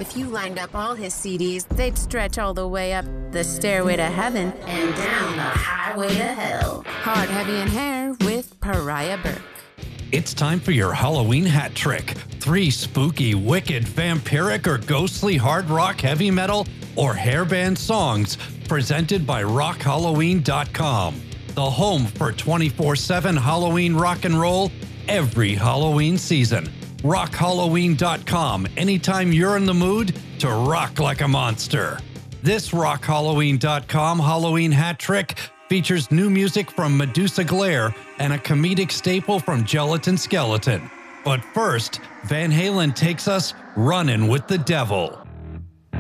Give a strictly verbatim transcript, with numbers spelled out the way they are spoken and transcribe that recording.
If you lined up all his C Ds, they'd stretch all the way up the stairway to heaven and down the highway to hell. Hard, Heavy, and Hair with Pariah Burke. It's time for your Halloween hat trick. Three spooky, wicked, vampiric, or ghostly hard rock, heavy metal, or hairband songs presented by rock halloween dot com. The home for twenty-four seven Halloween rock and roll every Halloween season. rock halloween dot com, anytime you're in the mood to rock like a monster. This rock halloween dot com Halloween hat trick features new music from Medusa Glare and a comedic staple from Gelatin Skeleton. But first, Van Halen takes us running with the devil.